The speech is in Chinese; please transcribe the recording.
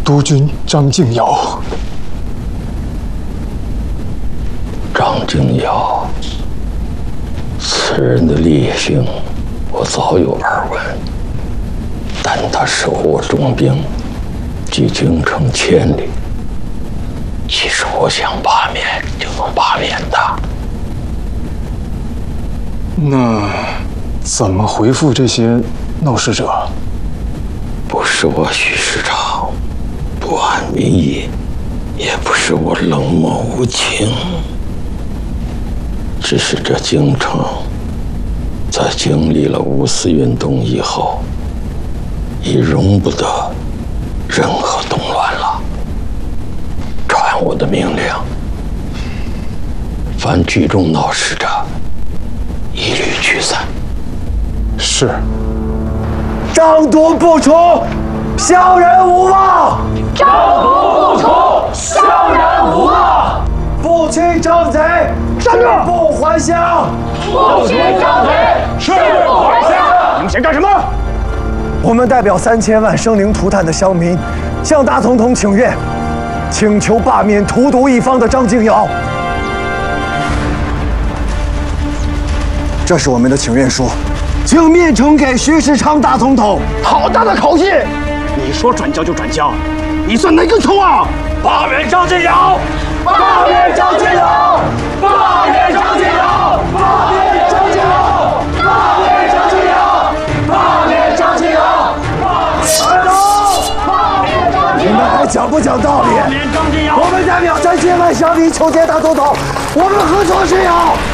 督军张敬尧。 张敬尧，此人的烈性，我早有耳闻。但他手握重兵，距京城千里，岂是我想罢免就能罢免的？ 那怎么回复这些闹事者？ 不是我许世昌不谙民意，也不是我冷漠无情，只是这京城在经历了五四运动以后，已容不得任何动乱了。传我的命令，凡聚众闹事者，一律驱散。 是。 张毒不除，小人无望。 张毒不除，小人无望。 不驱张贼，誓不还乡。 不驱张贼，誓不还乡。 你们想干什么？我们代表3000万生灵涂炭的乡民，向大总统请愿，请求罢免荼毒一方的张敬尧。这是我们的请愿书，请面呈给徐世昌大总统。 好大的口气！你说转交就转交，你算哪根葱啊？ 罢免张敬尧！ 罢免张敬尧！罢免张敬尧！罢免张敬尧！罢免张敬尧！罢免张敬尧！ 你们还讲不讲道理？我们代表3000万乡民求见大总统，我们何错之有？